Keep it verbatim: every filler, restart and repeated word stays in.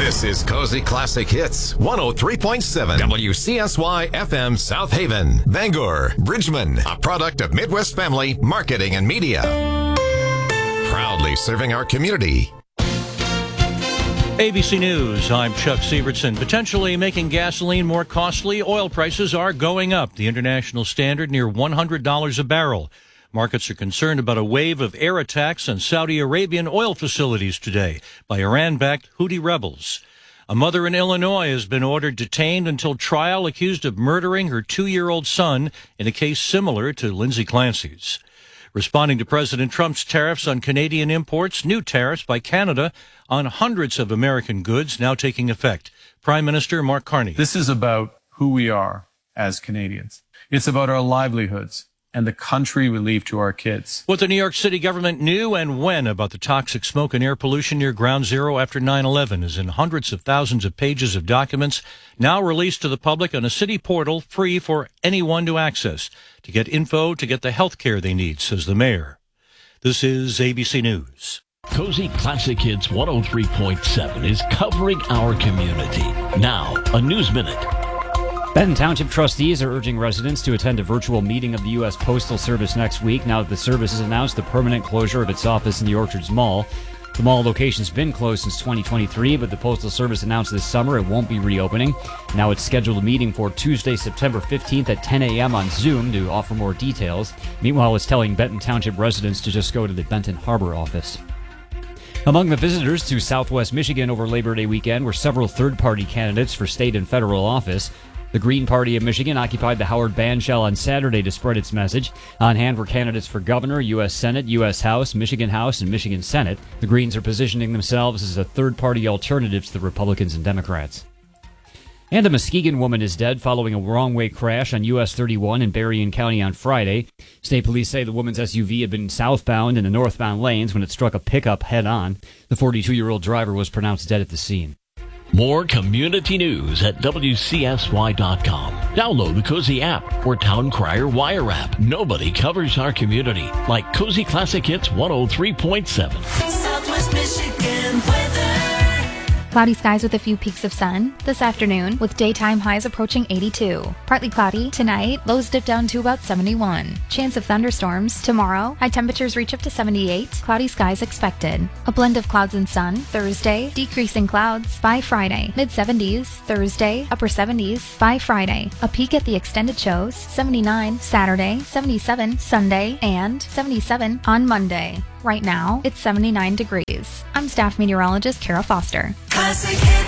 This is Cozy Classic Hits, one oh three point seven W C S Y F M South Haven, Bangor, Bridgman, a product of Midwest Family Marketing and Media. Proudly serving our community. A B C News, I'm Chuck Sievertson. Potentially making gasoline more costly, oil prices are going up. The international standard near one hundred dollars a barrel. Markets are concerned about a wave of air attacks on Saudi Arabian oil facilities today by Iran-backed Houthi rebels. A mother in Illinois has been ordered detained until trial, accused of murdering her two-year-old son in a case similar to Lindsay Clancy's. Responding to President Trump's tariffs on Canadian imports, new tariffs by Canada on hundreds of American goods now taking effect. Prime Minister Mark Carney. This is about who we are as Canadians. It's about our livelihoods and the country we leave to our kids. What the New York City government knew and when about the toxic smoke and air pollution near Ground Zero after nine eleven is in hundreds of thousands of pages of documents now released to the public on a city portal free for anyone to access to get info to get the health care they need, says the mayor. This is A B C News. Cozy Classic Hits one oh three point seven is covering our community. Now, a News Minute. Benton Township trustees are urging residents to attend a virtual meeting of the U S Postal Service next week now that the service has announced the permanent closure of its office in the Orchards Mall. The mall location's been closed since twenty twenty-three, but the Postal Service announced this summer it won't be reopening. Now it's scheduled a meeting for Tuesday, September fifteenth at ten a.m. on Zoom to offer more details. Meanwhile, it's telling Benton Township residents to just go to the Benton Harbor office. Among the visitors to Southwest Michigan over Labor Day weekend were several third-party candidates for state and federal office. The Green Party of Michigan occupied the Howard Bandshell on Saturday to spread its message. On hand were candidates for governor, U S Senate, U S House, Michigan House, and Michigan Senate. The Greens are positioning themselves as a third-party alternative to the Republicans and Democrats. And a Muskegon woman is dead following a wrong-way crash on U S thirty-one in Berrien County on Friday. State police say the woman's S U V had been southbound in the northbound lanes when it struck a pickup head-on. The forty-two-year-old driver was pronounced dead at the scene. More community news at W C S Y dot com. Download the Cozy app or Town Crier Wire app. Nobody covers our community like Cozy Classic Hits one oh three point seven. Southwest Michigan weather. Cloudy skies with a few peaks of sun this afternoon, with daytime highs approaching eighty-two. Partly cloudy tonight, lows dip down to about seventy-one. Chance of thunderstorms tomorrow, high temperatures reach up to seventy-eight. Cloudy skies expected. A blend of clouds and sun Thursday, decreasing clouds by Friday. mid seventies Thursday, upper seventies by Friday. A peak at the extended shows seventy-nine Saturday, seventy-seven Sunday, and seventy-seven on Monday. Right now, it's seventy-nine degrees. I'm staff meteorologist Kara Foster. Classic Hits.